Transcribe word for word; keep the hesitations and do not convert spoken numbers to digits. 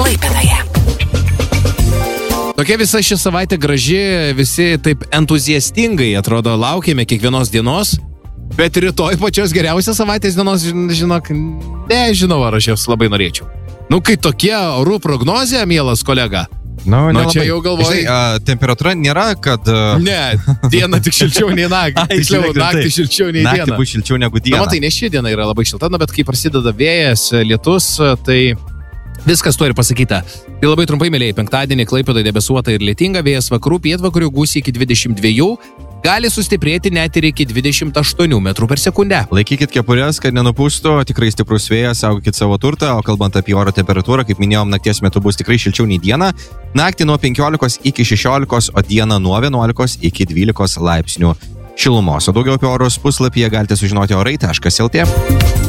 Klaipėdoje. Tokia visa ši savaitė graži, visi taip entuziastingai atrodo laukėme kiekvienos dienos, bet rytoj pačios geriausios savaitės dienos, žinok, nežinau, ar aš jos labai norėčiau. Nu, kai tokie orų prognozė, mielas kolega, nu, nu čia jau galvoju. Žinai, temperatūra nėra, kad... Ne, diena tik šilčiau nei naktį. Tiksliau, naktį šilčiau nei diena. Naktį bus šilčiau negu diena. Na, matai, ne ši diena yra labai šilta, na, bet kai prasideda vėjas, lietus, tai viskas tuo ir pasakyta. Tai labai trumpai, mėlyjei, penktadienį Klaipėdoje debesuota ir lietinga, vėjas vakarų, pietvakarių gūsiai iki dvidešimt dviejų, gali sustiprėti net ir iki dvidešimt aštuonių metrų per sekundę. Laikykit kepurės, kad nenupūstų, tikrai stiprus vėjas, saugokit savo turtą, o kalbant apie oro temperatūrą, kaip minėjom, nakties metu bus tikrai šilčiau nei dieną, naktį nuo penkiolikos iki šešiolikos, o dieną nuo vienuolikos iki dvylikos laipsnių šilumos. O daugiau apie orus puslapyje galite sužinoti orai taškas lt.